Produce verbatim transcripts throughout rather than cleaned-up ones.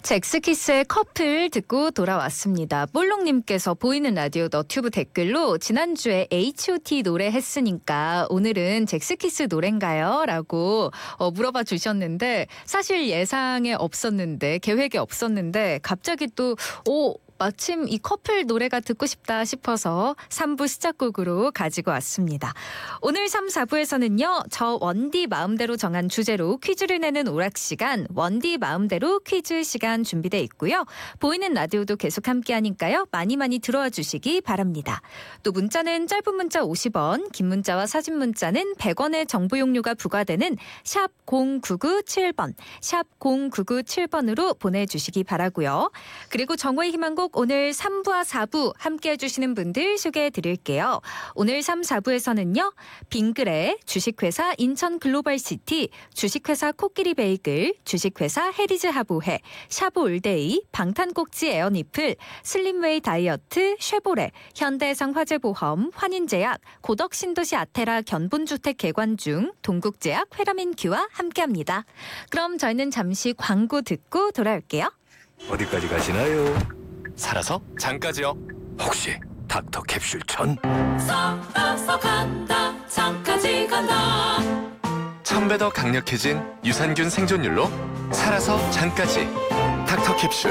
잭스키스의 커플 듣고 돌아왔습니다. 볼록님께서 보이는 라디오 너튜브 댓글로 지난주에 에이치 오 티 노래 했으니까 오늘은 잭스키스 노래인가요? 라고 어, 물어봐 주셨는데 사실 예상에 없었는데 계획에 없었는데 갑자기 또 오 마침 이 커플 노래가 듣고 싶다 싶어서 삼 부 시작곡으로 가지고 왔습니다. 오늘 삼, 사 부에서는요. 저 원디 마음대로 정한 주제로 퀴즈를 내는 오락시간 원디 마음대로 퀴즈 시간 준비돼 있고요. 보이는 라디오도 계속 함께하니까요. 많이 많이 들어와 주시기 바랍니다. 또 문자는 짧은 문자 오십 원, 긴 문자와 사진 문자는 백 원의 정보 용료가 부과되는 샵 공구구칠 번, 샵 공구구칠 번으로 보내주시기 바라고요. 그리고 정오의 희망곡 오늘 삼 부와 사 부 함께 해주시는 분들 소개해드릴게요. 오늘 삼, 사 부에서는요. 빙그레, 주식회사 인천글로벌시티, 주식회사 코끼리 베이글, 주식회사 해리즈 하보해, 샤브올데이, 방탄꼭지 에어니플, 슬림웨이 다이어트, 쉐보레, 현대해상 화재보험, 환인제약, 고덕신도시 아테라 견본주택 개관중, 동국제약, 회라민큐와 함께합니다. 그럼 저희는 잠시 광고 듣고 돌아올게요. 어디까지 가시나요? 살아서 장까지요. 혹시 닥터 캡슐 천? 살아서 간다 장까지 간다. 천 배 더 강력해진 유산균 생존율로 살아서 장까지 닥터 캡슐.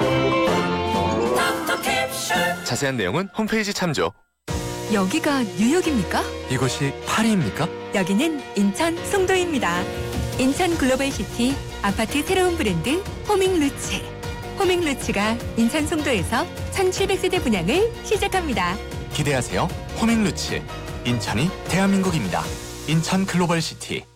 닥터 캡슐. 자세한 내용은 홈페이지 참조. 여기가 뉴욕입니까? 이곳이 파리입니까? 여기는 인천 송도입니다. 인천 글로벌시티 아파트 새로운 브랜드 호밍루츠. 호밍루츠가 인천 송도에서 천칠백 세대 분양을 시작합니다. 기대하세요. 호밍루츠. 인천이 대한민국입니다. 인천 글로벌시티.